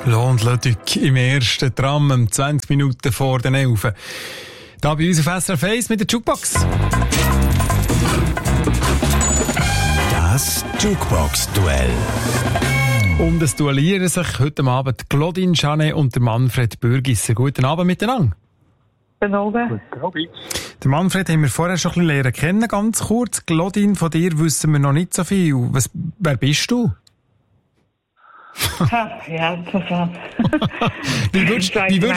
Lohnt Ludwig im ersten Tram, 20 Minuten vor den 11. Da bei uns auf SRF 1 mit der Jukebox. Das Jukebox-Duell. Und es duellieren sich heute Abend Claudine Janet und der Manfred Bürgisser. Guten Abend miteinander. Guten Abend. Der Manfred haben wir vorher schon ein bisschen lernen kennen, ganz kurz. Claudine, von dir wissen wir noch nicht so viel. Wer bist du? Ja, interessant. Das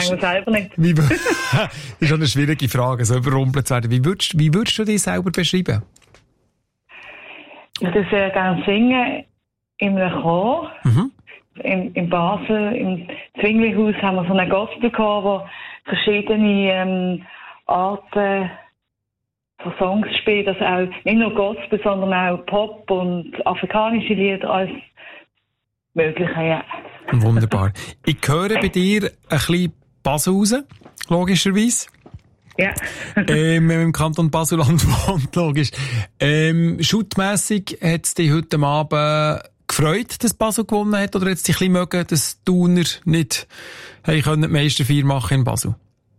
ist schon eine schwierige Frage, so überrumpelt zu werden. Wie würdest du dich selber beschreiben? Ich würde sehr gerne singen in einem Chor. In Basel, im Zwinglihaus, haben wir so einen Gospelchor, wo verschiedene Arten von Songs spielt. Also auch nicht nur Gospel, sondern auch Pop und afrikanische Lieder, alles Mögliche, ja. Wunderbar. Ich höre bei dir ein bisschen Basel raus, logischerweise. Ja. Wenn man im Kanton Basel-Land wohnt, logisch. Schuttmässig hat es dich heute Abend gefreut, dass Basel gewonnen hat, oder hat es dich ein bisschen mögen, dass die Thuner nicht die Meisterfeier machen in Basel?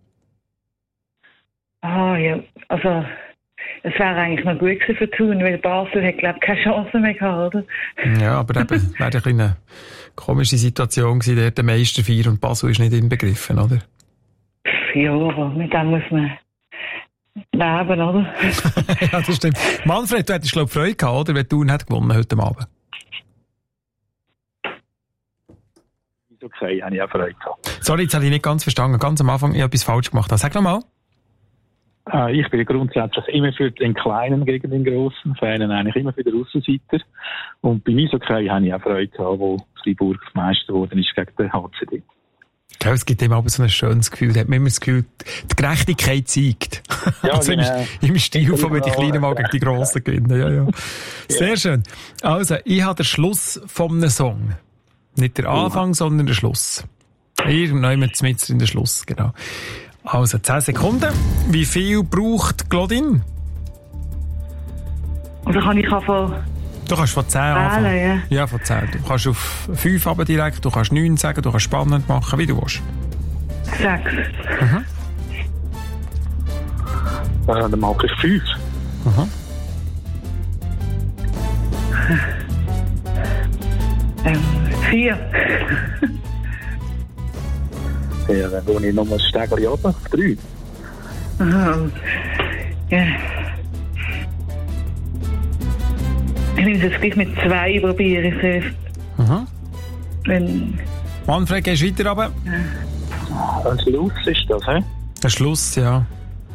Ja, also es wäre eigentlich noch gut gewesen für Thun, weil Basel hat, glaube ich, keine Chance mehr gehabt, oder? Ja, aber eben, wäre eine kleine komische Situation gewesen, der Meisterfeier und Basel ist nicht inbegriffen, oder? Ja, aber mit dem muss man leben, oder? Ja, das stimmt. Manfred, du hättest, glaube ich, Freude gehabt, oder? Wenn Thun hat gewonnen heute Abend. Okay, habe ich auch Freude gehabt. Sorry, jetzt habe ich nicht ganz verstanden. Ganz am Anfang, ich habe etwas falsch gemacht. Sag nochmal. Ich bin grundsätzlich immer für den Kleinen gegen den Grossen, Fan eigentlich immer für den Aussenseiter. Und bei Eishockey habe ich auch Freude gehabt, wo Freiburg Meister geworden ist gegen den HCD. Okay, es gibt immer so ein schönes Gefühl. Da hat man immer das Gefühl, die Gerechtigkeit siegt. Ja, also im Stil von die Kleinen mal gegen die Grossen gewinnen. Ja, ja. Sehr schön. Also, ich habe den Schluss von einem Song. Nicht der Anfang, sondern der Schluss. Irgendwann mit in der Schluss, genau. Also, 10 Sekunden. Wie viel braucht Claudine? Also kann ich von... Du kannst von 10 anfangen. Ja. Ja, von 10. Du kannst auf 5 aber direkt, du kannst 9 sagen, du kannst spannend machen, wie du willst. 6. Dann mache ich 5. 4. Ja, dann gehe ich nochmal ein Stegchen runter auf 3. Ja. Ich nehme es jetzt gleich mit 2 probieren. Manfred, gehst du weiter runter? Ein Schluss ist das, hä? Der Schluss, ja.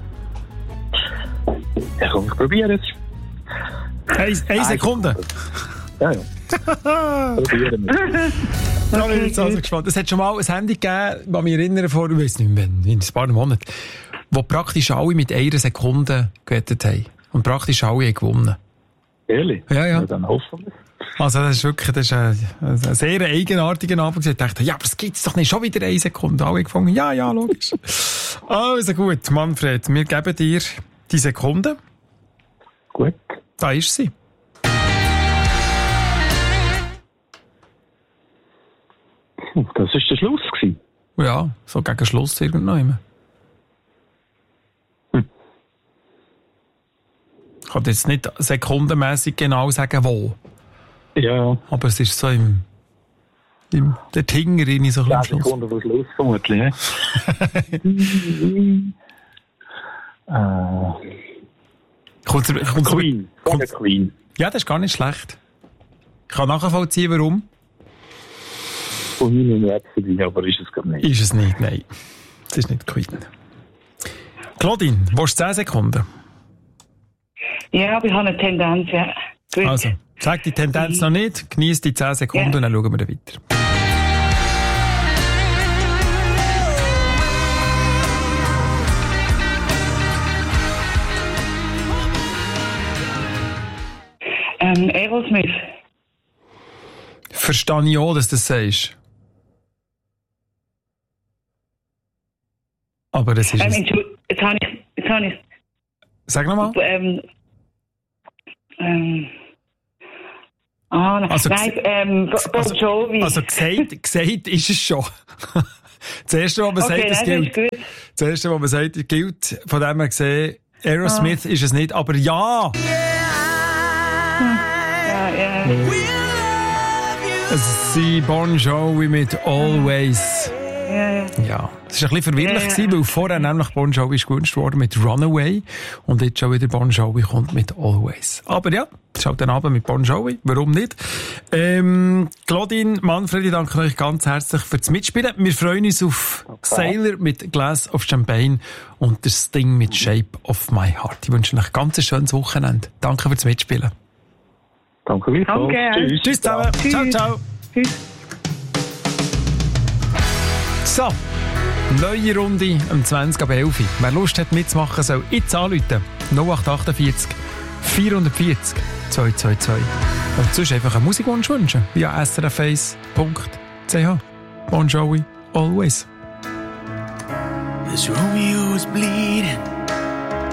Ja, komm, ich probiere es. 1 Sekunde. Ja. Probieren wir. Da bin ich jetzt also gespannt. Es hat schon mal ein Handy gegeben, das mich erinnere vor, ich weiss nicht mehr, in ein paar Monaten, wo praktisch alle mit 1 Sekunde gewettet haben. Und praktisch alle haben gewonnen. Ehrlich? Ja, ja. Dann hoffen wir. Also das ist ein sehr eigenartiger Anfang. Ich dachte, ja, aber das gibt's doch nicht. Schon wieder 1 Sekunde. Alle gefangen. Ja, logisch. Also gut, Manfred, wir geben dir die Sekunde. Gut. Da ist sie. Das war der Schluss gewesen. Ja, so gegen Schluss irgendwann. Ich kann jetzt nicht sekundenmässig genau sagen, wo. Ja. Aber es ist so der Tinger rein, so ein bisschen am Schluss. 10 Sekunden vor Schluss vermutlich. Queen. Ja, das ist gar nicht schlecht. Ich kann nachvollziehen, warum. Von meinem Herzen, aber ist es gar nicht. Ist es nicht, nein. Es ist nicht Queen. Claudine, wo ist 10 Sekunden? Ja, aber ich habe eine Tendenz, ja. Gut. Also, sag die Tendenz noch nicht, genieß die 10 Sekunden und dann schauen wir dann weiter. Aerosmith. Verstehe ich auch, dass du das sagst. Aber das ist jetzt habe ich... Sag nochmal. Ah, nein, Also, Bon Jovi. Also gesagt ist es schon. Das Erste, was man sagt, es gilt. Das Erste, was man sagt, gilt. Von dem her gesehen, Aerosmith ist es nicht, aber ja! Ja. Es sind Bon Jovi mit Always. Ja. Es war ein bisschen verwirrlich, weil vorher nämlich Bon Jovi ist gewünscht worden mit Runaway und jetzt schon wieder Bon Jovi kommt mit Always. Aber ja, es ist halt ein Abend mit Bon Jovi, warum nicht? Claudine, Manfred, ich danke euch ganz herzlich fürs Mitspielen. Wir freuen uns auf Sailor mit Glass of Champagne und das Sting mit Shape of My Heart. Ich wünsche euch ein ganz schönes Wochenende. Danke fürs Mitspielen. Danke gleichfalls. Danke. Tschüss zusammen. Tschüss. Ciao. Tschüss. So, neue Runde um 20 ab 11. Wer Lust hat mitzumachen, soll jetzt anrufen. 0848 440 222. Und sonst einfach einen Musikwunsch wünschen via srf1.ch. Bon Jovi, Always. This Romeo is bleeding.